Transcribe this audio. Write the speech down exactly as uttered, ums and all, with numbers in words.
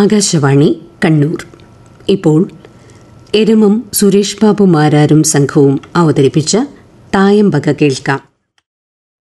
ആകാശവാണി കണ്ണൂർ. ഇപ്പോൾ എരമം സുരേഷ് ബാബു മാരാരും സംഘവും അവതരിപ്പിച്ച തായമ്പക കേൾക്കാം.